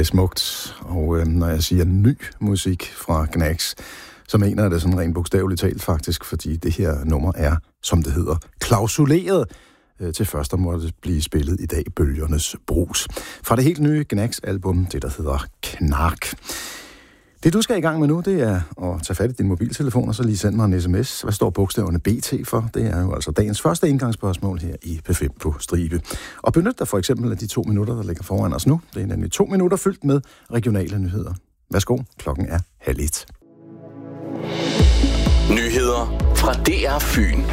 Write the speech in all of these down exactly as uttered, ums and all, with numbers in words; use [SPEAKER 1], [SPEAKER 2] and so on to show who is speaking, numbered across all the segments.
[SPEAKER 1] det er smukt. Og øh, når jeg siger ny musik fra Gnags, så mener jeg det sådan rent bogstaveligt talt faktisk, fordi det her nummer er, som det hedder, klausuleret. Øh, til først, der måtte blive spillet i dag, Bølgernes Brus. Fra det helt nye Gnags-album, det der hedder Knark. Det du skal i gang med nu, det er at tage fat i din mobiltelefon, og så lige sende mig en sms. Hvad står bogstaverne B T for? Det er jo altså dagens første indgangsspørgsmål her i P fem på stribe. Og benyt dig for eksempel af de to minutter, der ligger foran os nu. Det er nemlig to minutter fyldt med regionale nyheder. Værsgo, klokken er halv et.
[SPEAKER 2] Nyheder fra D R Fyn.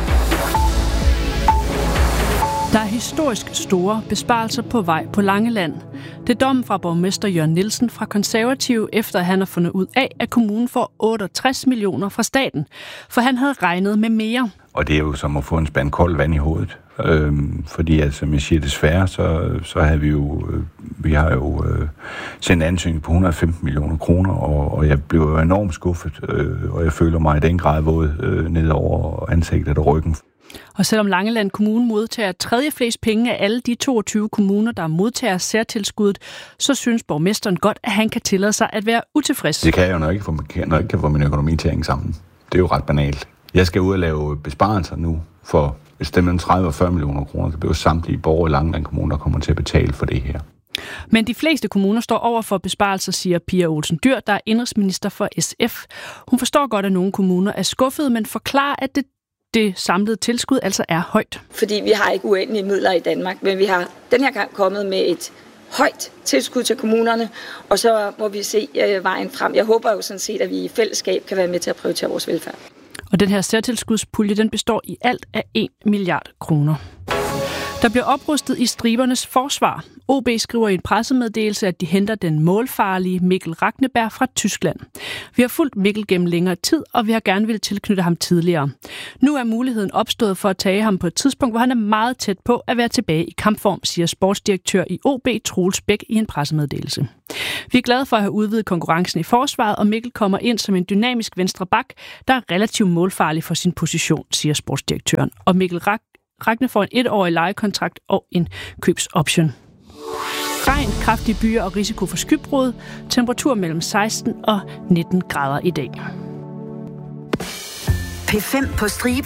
[SPEAKER 3] Der er historisk store besparelser på vej på Langeland. Det er dommen fra borgmester Jørgen Nielsen fra Konservative, efter han har fundet ud af, at kommunen får otteogtres millioner fra staten, for han havde regnet med mere.
[SPEAKER 4] Og det er jo som at få en spand koldt vand i hovedet. Øhm, fordi, altså, som jeg siger, desværre, så, så havde vi jo, øh, vi har jo øh, sendt ansøgning på et hundrede og femten millioner kroner, og, og jeg blev enormt skuffet, øh, og jeg føler mig i den grad våd øh, ned over ansigtet og ryggen.
[SPEAKER 3] Og selvom Langeland Kommune modtager tredje flest penge af alle de toogtyve kommuner, der modtager særtilskuddet, så synes borgmesteren godt, at han kan tillade sig at være utilfreds.
[SPEAKER 4] Det kan jeg jo, når jeg ikke kan få, når jeg ikke kan få min økonomi til at hænge sammen. Det er jo ret banalt. Jeg skal ud og lave besparelser nu for et sted mellem tredive og fyrre millioner kroner. Det bliver jo samtlige borgere i Langeland Kommune, der kommer til at betale for det her.
[SPEAKER 3] Men de fleste kommuner står over for besparelser, siger Pia Olsen Dyhr, der er indenrigsminister for S F. Hun forstår godt, at nogle kommuner er skuffede, men forklarer, at det det samlede tilskud altså er højt.
[SPEAKER 5] Fordi vi har ikke uendelige midler i Danmark, men vi har den her gang kommet med et højt tilskud til kommunerne, og så må vi se øh, vejen frem. Jeg håber jo sådan set, at vi i fællesskab kan være med til at prioritere vores velfærd.
[SPEAKER 3] Og den her særtilskudspulje, den består i alt af en milliard kroner. Der bliver oprustet i stribernes forsvar. O B skriver i en pressemeddelelse, at de henter den målfarlige Mikkel Rakneberg fra Tyskland. Vi har fulgt Mikkel gennem længere tid, og vi har gerne vil tilknytte ham tidligere. Nu er muligheden opstået for at tage ham på et tidspunkt, hvor han er meget tæt på at være tilbage i kampform, siger sportsdirektør i O B, Troels Bæk, i en pressemeddelelse. Vi er glade for at have udvidet konkurrencen i forsvaret, og Mikkel kommer ind som en dynamisk venstre bak, der er relativt målfarlig for sin position, siger sportsdirektøren. Og Mikkel Rak Ragne får en etårig lejekontrakt og en købsoption. Regn, kraftige byer og risiko for skybrud. Temperatur mellem seksten og nitten grader i dag.
[SPEAKER 6] P fem på stribe.